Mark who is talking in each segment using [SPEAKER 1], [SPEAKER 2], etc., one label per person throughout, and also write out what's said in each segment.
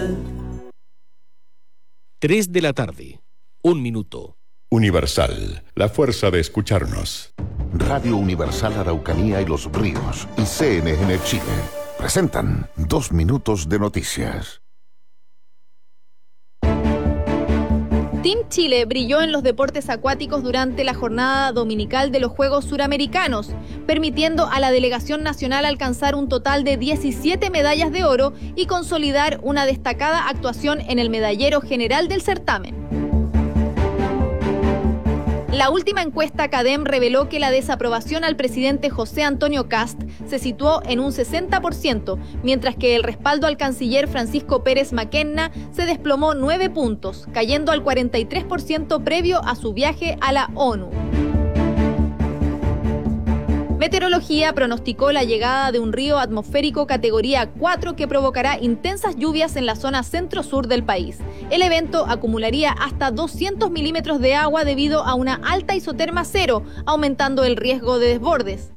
[SPEAKER 1] Universal.
[SPEAKER 2] 3 de la tarde, 1 minuto.
[SPEAKER 3] Universal, la fuerza de escucharnos.
[SPEAKER 4] Radio Universal Araucanía y Los Ríos y CNN Chile presentan 2 minutos de noticias.
[SPEAKER 5] Team Chile brilló en los deportes acuáticos durante la jornada dominical de los Juegos Suramericanos, permitiendo a la delegación nacional alcanzar un total de 17 medallas de oro y consolidar una destacada actuación en el medallero general del certamen. La última encuesta CADEM reveló que la desaprobación al presidente José Antonio Kast se situó en un 60%, mientras que el respaldo al canciller Francisco Pérez Mackenna se desplomó 9 puntos, cayendo al 43% previo a su viaje a la ONU. Meteorología pronosticó la llegada de un río atmosférico categoría 4 que provocará intensas lluvias en la zona centro-sur del país. El evento acumularía hasta 200 milímetros de agua debido a una alta isoterma cero, aumentando el riesgo de desbordes.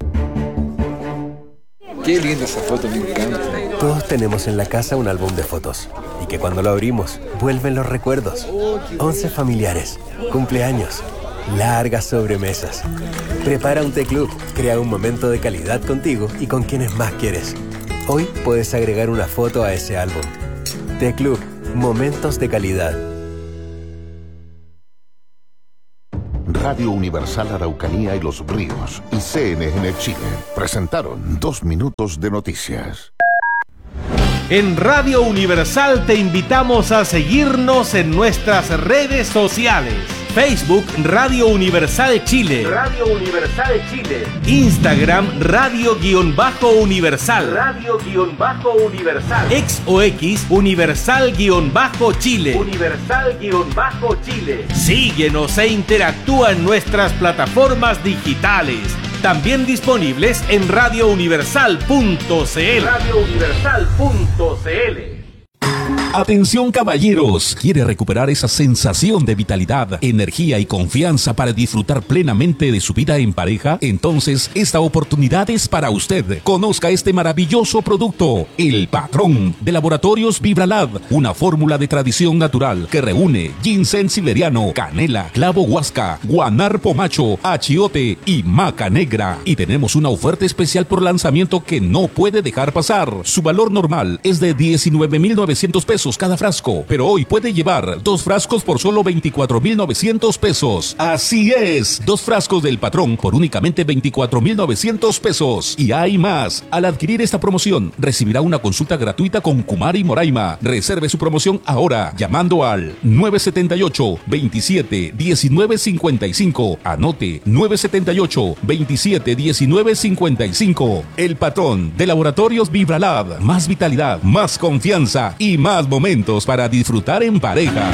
[SPEAKER 6] Qué linda esa foto, me encanta.
[SPEAKER 7] Todos tenemos en la casa un álbum de fotos y que cuando lo abrimos vuelven los recuerdos. 11 familiares, cumpleaños, largas sobremesas. Prepara un T-Club, crea un momento de calidad contigo y con quienes más quieres. Hoy puedes agregar una foto a ese álbum. T-Club, momentos de calidad.
[SPEAKER 4] Radio Universal Araucanía y Los Ríos y CNN Chile presentaron 2 minutos de noticias.
[SPEAKER 8] En Radio Universal te invitamos a seguirnos en nuestras redes sociales. Facebook Radio Universal Chile. Radio Universal Chile. Instagram Radio-Universal. Radio-Universal. X o X Universal-Chile. Universal-Chile. Síguenos e interactúa en nuestras plataformas digitales. También disponibles en radiouniversal.cl. radiouniversal.cl.
[SPEAKER 9] Atención caballeros, ¿quiere recuperar esa sensación de vitalidad, energía y confianza para disfrutar plenamente de su vida en pareja? Entonces, esta oportunidad es para usted. Conozca este maravilloso producto, El Patrón, de Laboratorios Vibralab, una fórmula de tradición natural que reúne ginseng siberiano, canela, clavo huasca, guanar pomacho, achiote y maca negra. Y tenemos una oferta especial por lanzamiento que no puede dejar pasar. Su valor normal es de 19,900 pesos cada frasco, pero hoy puede llevar 2 frascos por solo 24,900 pesos. Así es, 2 frascos del Patrón por únicamente 24,900 pesos. Y hay más. Al adquirir esta promoción, recibirá una consulta gratuita con Kumari Moraima. Reserve su promoción ahora llamando al 978-27-1955. Anote 978-27-1955. El Patrón de Laboratorios Vibralab. Más vitalidad, más confianza y más momentos para disfrutar en pareja.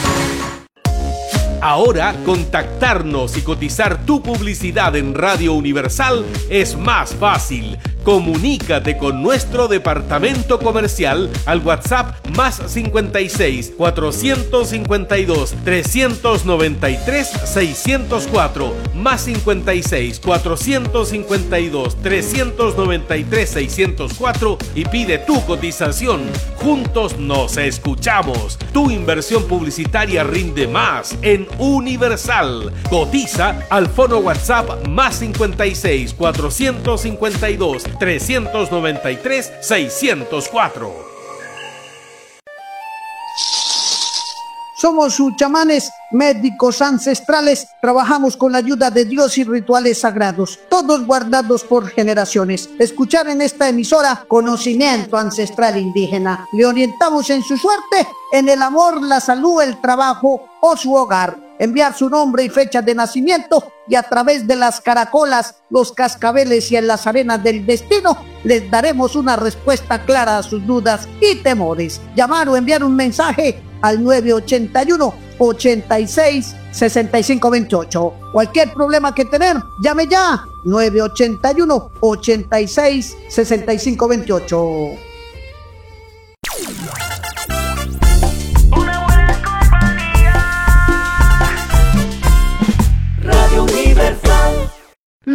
[SPEAKER 8] Ahora, contactarnos y cotizar tu publicidad en Radio Universal es más fácil. Comunícate con nuestro departamento comercial al WhatsApp más 56 452 393 604 más 56 452 393 604 y pide tu cotización. Juntos nos escuchamos. Tu inversión publicitaria rinde más en Universal. Cotiza al fono WhatsApp más 56 452 393 604.
[SPEAKER 10] Somos sus chamanes, médicos ancestrales, trabajamos con la ayuda de Dios y rituales sagrados, todos guardados por generaciones. Escuchar en esta emisora conocimiento ancestral indígena. Le orientamos en su suerte, en el amor, la salud, el trabajo o su hogar. Enviar su nombre y fecha de nacimiento y a través de las caracolas, los cascabeles y en las arenas del destino les daremos una respuesta clara a sus dudas y temores. Llamar o enviar un mensaje al 981-86-6528. Cualquier problema que tener, llame ya. 981-86-6528.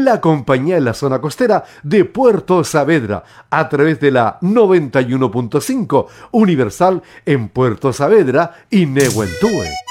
[SPEAKER 1] la compañía en la zona costera de Puerto Saavedra, a través de la 91.5 Universal en Puerto Saavedra y Nehuentúe.